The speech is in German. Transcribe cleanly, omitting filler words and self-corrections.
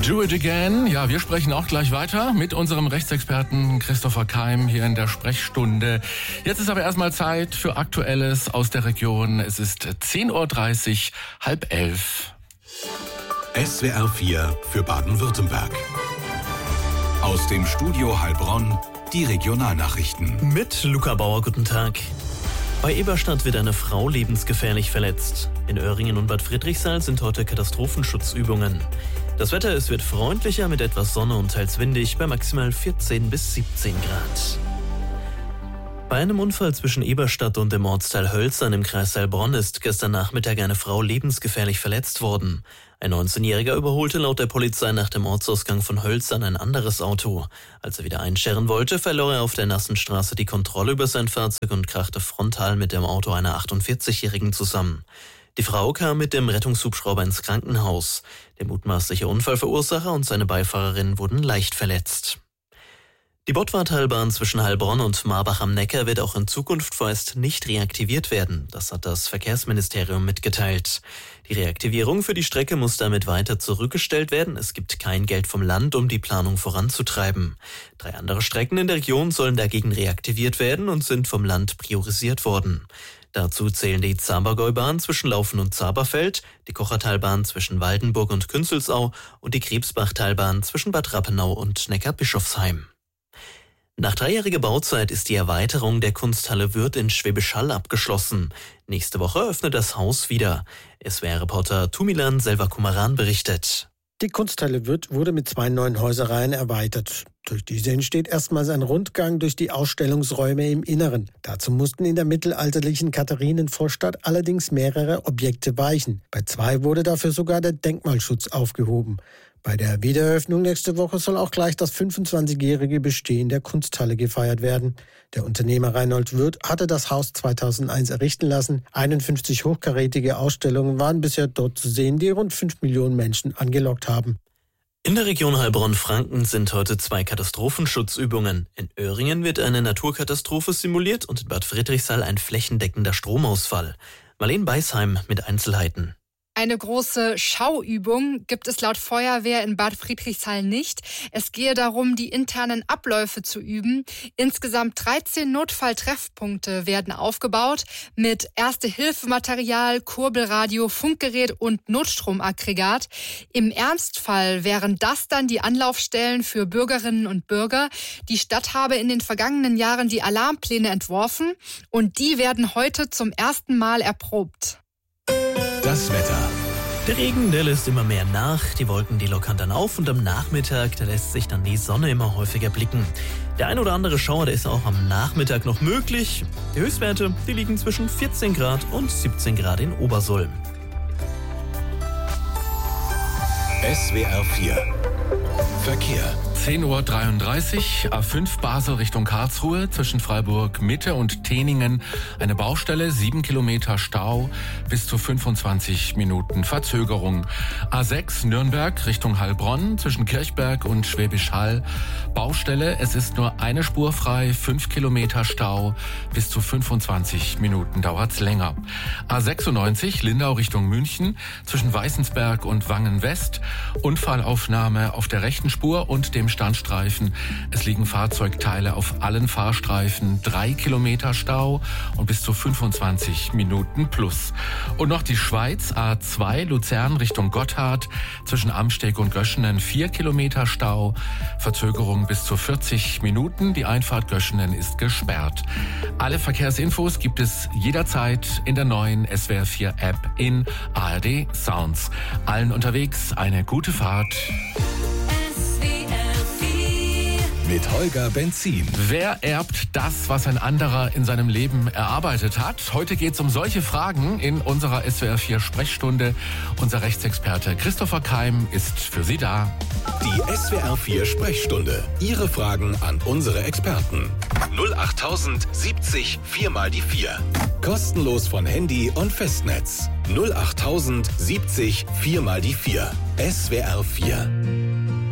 Do it again. Ja, wir sprechen auch gleich weiter mit unserem Rechtsexperten Christopher Keim hier in der Sprechstunde. Jetzt ist aber erstmal Zeit für Aktuelles aus der Region. Es ist 10.30 Uhr, 10:30. SWR 4 für Baden-Württemberg. Aus dem Studio Heilbronn, die Regionalnachrichten. Mit Luca Bauer, guten Tag. Bei Eberstadt wird eine Frau lebensgefährlich verletzt. In Öhringen und Bad Friedrichsthal sind heute Katastrophenschutzübungen. Das Wetter, es wird freundlicher mit etwas Sonne und teils windig bei maximal 14 bis 17 Grad. Bei einem Unfall zwischen Eberstadt und dem Ortsteil Hölzern im Kreis Heilbronn ist gestern Nachmittag eine Frau lebensgefährlich verletzt worden. Ein 19-Jähriger überholte laut der Polizei nach dem Ortsausgang von Hölzern ein anderes Auto. Als er wieder einscheren wollte, verlor er auf der nassen Straße die Kontrolle über sein Fahrzeug und krachte frontal mit dem Auto einer 48-Jährigen zusammen. Die Frau kam mit dem Rettungshubschrauber ins Krankenhaus. Der mutmaßliche Unfallverursacher und seine Beifahrerin wurden leicht verletzt. Die Bottwartalbahn zwischen Heilbronn und Marbach am Neckar wird auch in Zukunft vorerst nicht reaktiviert werden. Das hat das Verkehrsministerium mitgeteilt. Die Reaktivierung für die Strecke muss damit weiter zurückgestellt werden. Es gibt kein Geld vom Land, um die Planung voranzutreiben. 3 andere Strecken in der Region sollen dagegen reaktiviert werden und sind vom Land priorisiert worden. Dazu zählen die Zabergäubahn zwischen Laufen und Zaberfeld, die Kochertalbahn zwischen Waldenburg und Künzelsau und die Krebsbachtalbahn zwischen Bad Rappenau und Neckarbischofsheim. Nach 3-jähriger Bauzeit ist die Erweiterung der Kunsthalle Würth in Schwäbisch Hall abgeschlossen. Nächste Woche öffnet das Haus wieder. SWR-Reporter Tumilan Selvakumaran berichtet. Die Kunsthalle Würth wurde mit 2 neuen Häuserreihen erweitert. Durch diese entsteht erstmals ein Rundgang durch die Ausstellungsräume im Inneren. Dazu mussten in der mittelalterlichen Katharinenvorstadt allerdings mehrere Objekte weichen. Bei 2 wurde dafür sogar der Denkmalschutz aufgehoben. Bei der Wiedereröffnung nächste Woche soll auch gleich das 25-jährige Bestehen der Kunsthalle gefeiert werden. Der Unternehmer Reinhold Würth hatte das Haus 2001 errichten lassen. 51 hochkarätige Ausstellungen waren bisher dort zu sehen, die rund 5 Millionen Menschen angelockt haben. In der Region Heilbronn-Franken sind heute 2 Katastrophenschutzübungen. In Öhringen wird eine Naturkatastrophe simuliert und in Bad Friedrichsthal ein flächendeckender Stromausfall. Marlene Beisheim mit Einzelheiten. Eine große Schauübung gibt es laut Feuerwehr in Bad Friedrichsthal nicht. Es gehe darum, die internen Abläufe zu üben. Insgesamt 13 Notfalltreffpunkte werden aufgebaut mit Erste-Hilfe-Material, Kurbelradio, Funkgerät und Notstromaggregat. Im Ernstfall wären das dann die Anlaufstellen für Bürgerinnen und Bürger. Die Stadt habe in den vergangenen Jahren die Alarmpläne entworfen und die werden heute zum ersten Mal erprobt. Das Wetter. Der Regen, der lässt immer mehr nach, die Wolken, die lockern dann auf und am Nachmittag, da lässt sich dann die Sonne immer häufiger blicken. Der ein oder andere Schauer, der ist auch am Nachmittag noch möglich. Die Höchstwerte, die liegen zwischen 14 Grad und 17 Grad in Obersulm. SWR 4 Verkehr. 10.33 Uhr, A5 Basel Richtung Karlsruhe, zwischen Freiburg Mitte und Teningen eine Baustelle, 7 Kilometer Stau, bis zu 25 Minuten Verzögerung. A6 Nürnberg Richtung Heilbronn, zwischen Kirchberg und Schwäbisch Hall, Baustelle, es ist nur eine Spur frei, 5 Kilometer Stau, bis zu 25 Minuten dauert's länger. A96 Lindau Richtung München, zwischen Weißensberg und Wangen West, Unfallaufnahme auf der rechten Spur und dem Standstreifen. Es liegen Fahrzeugteile auf allen Fahrstreifen, 3 Kilometer Stau und bis zu 25 Minuten plus. Und noch die Schweiz, A2 Luzern Richtung Gotthard, zwischen Amsteg und Göschenen 4 Kilometer Stau, Verzögerung bis zu 40 Minuten, die Einfahrt Göschenen ist gesperrt. Alle Verkehrsinfos gibt es jederzeit in der neuen SWR 4 App in ARD Sounds. Allen unterwegs eine gute Fahrt. Mit Holger Benzin. Wer erbt das, was ein anderer in seinem Leben erarbeitet hat? Heute geht es um solche Fragen in unserer SWR 4 Sprechstunde. Unser Rechtsexperte Christopher Keim ist für Sie da. Die SWR 4 Sprechstunde. Ihre Fragen an unsere Experten. 08000 70 4 mal die 4. Kostenlos von Handy und Festnetz. 08000 70 4 mal die 4. SWR 4.